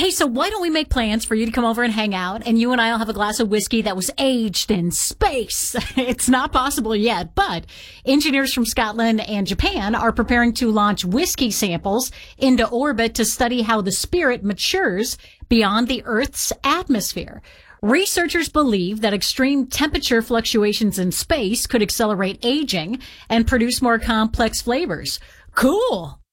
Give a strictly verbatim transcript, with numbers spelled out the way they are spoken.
Hey, so why don't we make plans for you to come over and hang out, and you and I will have a glass of whiskey that was aged in space? It's not possible yet, but engineers from Scotland and Japan are preparing to launch whiskey samples into orbit to study how the spirit matures beyond the Earth's atmosphere. Researchers believe that extreme temperature fluctuations in space could accelerate aging and produce more complex flavors. Cool.